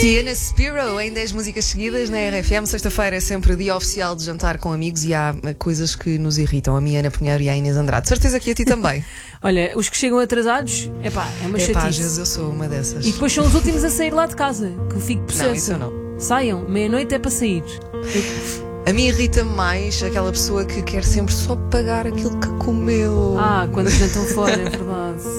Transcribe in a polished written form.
Sienna Spiro em 10 músicas seguidas na RFM. Sexta-feira é sempre dia oficial de jantar com amigos e há coisas que nos irritam. A minha Ana Pinheiro e a Inês Andrade. Certeza que a ti também. Olha, os que chegam atrasados, é uma chatice. Às vezes eu sou uma dessas. E depois são os últimos a sair lá de casa, que eu fico possessa. Não, isso eu não. Saiam, meia-noite é para sair. A mim irrita-me mais aquela pessoa que quer sempre só pagar aquilo que comeu. Quando jantam fora, é verdade.